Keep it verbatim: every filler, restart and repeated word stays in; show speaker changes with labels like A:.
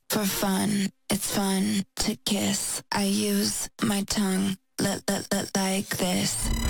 A: For fun, it's fun to kiss. I use my tongue, let, let, let, like this.